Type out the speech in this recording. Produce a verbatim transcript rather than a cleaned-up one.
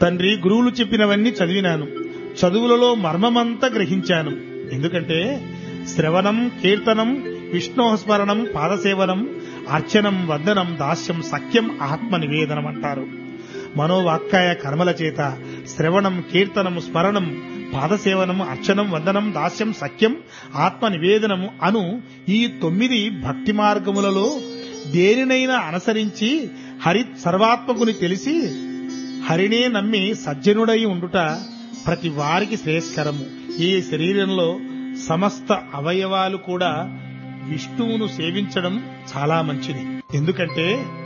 తండ్రి, గురువులు చెప్పినవన్నీ చదివినాను. చదువులలో మర్మమంతా గ్రహించాను. ఎందుకంటే శ్రవణం, కీర్తనం, విష్ణోస్మరణం, పాదసేవనం, అర్చనం, వందనం, దాస్యం, సఖ్యం, ఆత్మ నివేదనం అంటారు. మనోవాక్కాయ కర్మల చేత శ్రవణం, కీర్తనం, స్మరణం, పాదసేవనం, అర్చనం, వందనం, దాస్యం, సఖ్యం, ఆత్మ నివేదనము అను ఈ తొమ్మిది భక్తి మార్గములలో దేనినైనా అనుసరించి హరి సర్వాత్మకుని తెలిసి హరినే నమ్మి సజ్జనుడై ఉండుట ప్రతి వారికి శ్రేయస్కరము. ఈ శరీరంలో సమస్త అవయవాలు కూడా విష్ణువును సేవించడం చాలా మంచిది. ఎందుకంటే